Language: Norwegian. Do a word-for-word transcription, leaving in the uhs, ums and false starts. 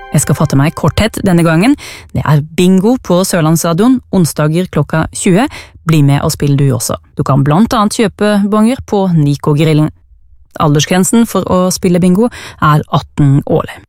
Jeg skal fatte meg i korthet denne gangen. Det er bingo på Sørlandsstadion, onsdager klokka tjue. Bli med og spill du også. Du kan blant annet kjøpe bonger på Nico-grillen. Aldersgrensen for å spille bingo er atten år.